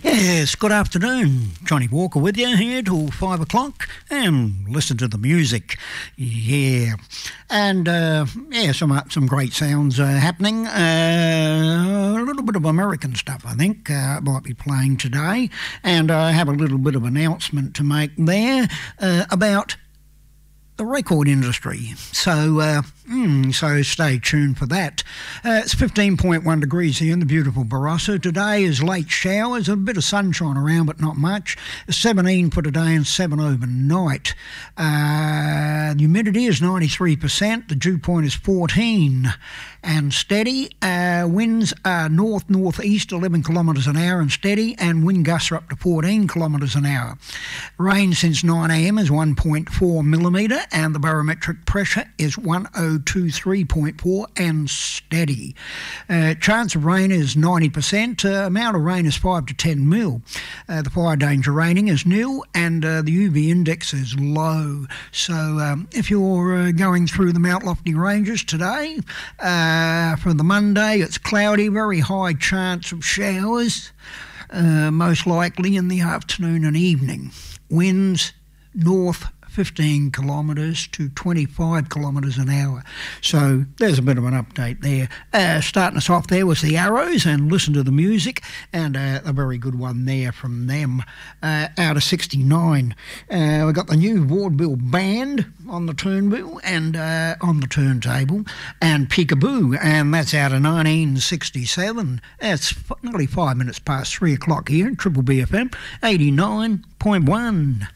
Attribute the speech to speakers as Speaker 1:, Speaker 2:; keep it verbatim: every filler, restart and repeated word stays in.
Speaker 1: Yes, good afternoon. Johnny Walker with you here till five o'clock and listen to the music. Yeah. And, uh, yeah, some uh, some great sounds uh, happening. Uh, a little bit of American stuff, I think, uh, might be playing today. And I have a little bit of announcement to make there uh, about the record industry. So, uh, mm, so stay tuned for that. Uh, it's fifteen point one degrees here in the beautiful Barossa. Today is late showers, a bit of sunshine around, but not much. seventeen for today and seven overnight. Uh, the humidity is ninety-three percent. The dew point is fourteen and steady. Uh, winds are north-northeast, eleven kilometres an hour and steady, and wind gusts are up to fourteen kilometres an hour. Rain since nine a m is one point four millimetre, and the barometric pressure is one oh two three point four and steady. Uh, chance of rain is ninety percent. Uh, amount of rain is five to ten mil. Uh, the fire danger rating is nil, and uh, the U V index is low. So um, if you're uh, going through the Mount Lofty Ranges today, uh, for the Monday, it's cloudy, very high chance of showers, uh, most likely in the afternoon and evening. Winds north fifteen kilometres to twenty-five kilometres an hour. So there's a bit of an update there. Uh, starting us off there was the Arrows, and listen to the music, and uh, a very good one there from them, uh, out of sixty-nine. Uh, we've got the new vaudeville band on the turnbill and uh, on the turntable, and Peekaboo, and that's out of nineteen sixty-seven. It's nearly five minutes past three o'clock here in Triple B F M eighty-nine point one.